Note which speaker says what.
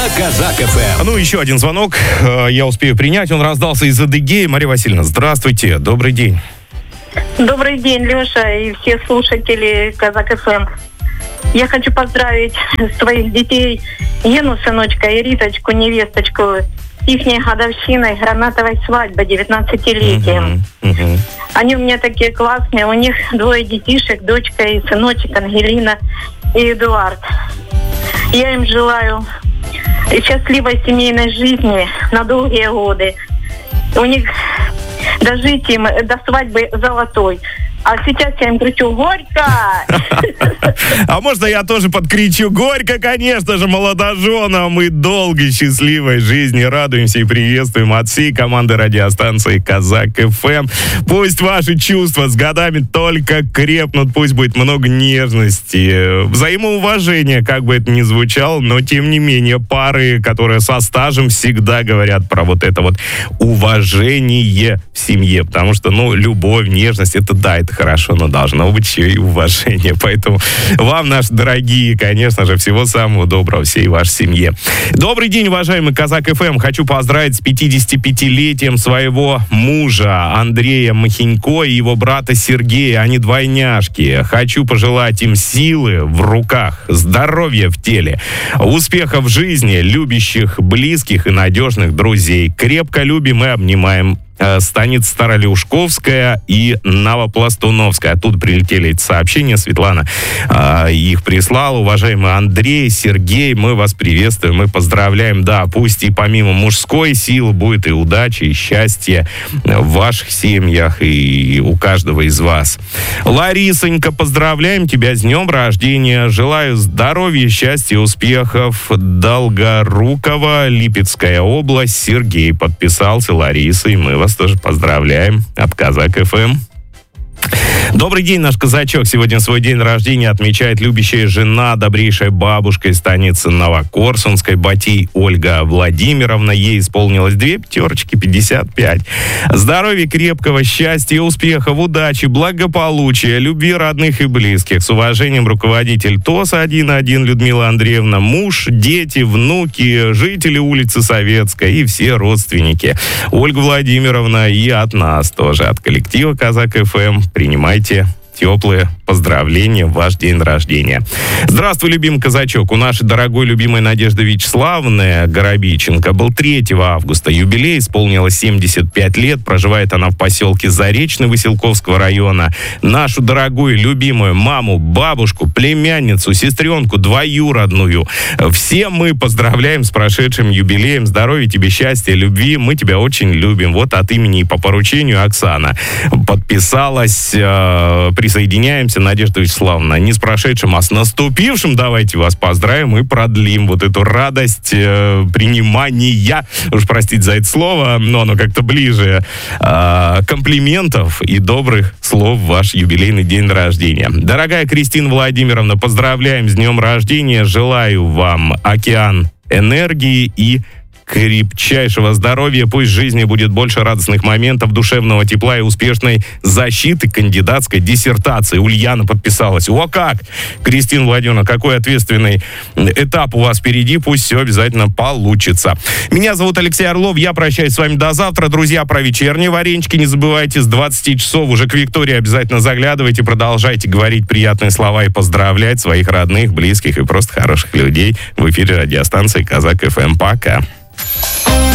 Speaker 1: на Казак ФМ.
Speaker 2: Ну, еще один звонок я успею принять. Он раздался из Адыгеи. Мария Васильевна, здравствуйте, добрый день.
Speaker 3: Добрый день, Леша, и все слушатели Казак ФМ. Я хочу поздравить своих детей, Ену, сыночка, и Риточку, невесточку, с ихней годовщиной, гранатовой свадьбы, 19-летием. Они у меня такие классные, у них 2 детишек, дочка и сыночек, Ангелина и Эдуард. Я им желаю счастливой семейной жизни на долгие годы. У них дожить им до свадьбы золотой. А сейчас я им кричу: горько!
Speaker 2: А можно я тоже подкричу? Горько, конечно же, молодоженам и долгой счастливой жизни. Радуемся и приветствуем от всей команды радиостанции Казак ФМ. Пусть ваши чувства с годами только крепнут, пусть будет много нежности, взаимоуважения, как бы это ни звучало, но тем не менее пары, которые со стажем, всегда говорят про вот это вот уважение в семье, потому что, любовь, нежность, это да, это хорошо, но должно быть еще и уважение. Поэтому вам, наши дорогие, конечно же, всего самого доброго всей вашей семье. Добрый день, уважаемый Казак ФМ. Хочу поздравить с 55-летием своего мужа Андрея Махенько и его брата Сергея. Они двойняшки. Хочу пожелать им силы в руках, здоровья в теле, успехов в жизни, любящих, близких и надежных друзей. Крепко любим и обнимаем. Станица Старолеушковская и Новопластуновская. Оттуда прилетели эти сообщения. Светлана их прислала. Уважаемый Андрей, Сергей, мы вас приветствуем и поздравляем. Да, пусть и помимо мужской силы будет и удача, и счастье в ваших семьях и у каждого из вас. Ларисонька, поздравляем тебя с днем рождения. Желаю здоровья, счастья, успехов. Долгорукова, Липецкая область. Сергей подписался. Лариса, и мы вас тоже поздравляем от Казак ФМ. Добрый день, наш казачок. Сегодня свой день рождения отмечает любящая жена, добрейшая бабушка из станицы Новокорсунской, Батий Ольга Владимировна. Ей исполнилось 2 пятерочки, 55. Здоровья крепкого, счастья, успехов, удачи, благополучия, любви родных и близких. С уважением, руководитель ТОС-1-1 Людмила Андреевна, муж, дети, внуки, жители улицы Советской и все родственники. Ольга Владимировна, и от нас тоже, от коллектива Казак ФМ, принимайте теплые поздравления в ваш день рождения. Здравствуй, любимый казачок. У нашей дорогой любимой Надежды Вячеславовны Горобиченко был 3 августа юбилей, исполнилось 75 лет. Проживает она в поселке Заречный Василковского района. Нашу дорогую, любимую маму, бабушку, племянницу, сестренку двоюродную. Все мы поздравляем с прошедшим юбилеем. Здоровья тебе, счастья, любви. Мы тебя очень любим. Вот от имени и по поручению Оксана подписалась. Присоединяемся, Надежда Вячеславовна, не с прошедшим, а с наступившим. Давайте вас поздравим и продлим вот эту радость принимания, уж простите за это слово, но оно как-то ближе, комплиментов и добрых слов в ваш юбилейный день рождения. Дорогая Кристина Владимировна, поздравляем с днем рождения, желаю вам океан энергии и крепчайшего здоровья. Пусть в жизни будет больше радостных моментов, душевного тепла и успешной защиты кандидатской диссертации. Ульяна подписалась. О как! Кристина Владимировна, какой ответственный этап у вас впереди. Пусть все обязательно получится. Меня зовут Алексей Орлов. Я прощаюсь с вами до завтра. Друзья, про вечерние варенички не забывайте. С 20 часов уже к Виктории обязательно заглядывайте. Продолжайте говорить приятные слова и поздравлять своих родных, близких и просто хороших людей в эфире радиостанции Казак ФМ. Пока.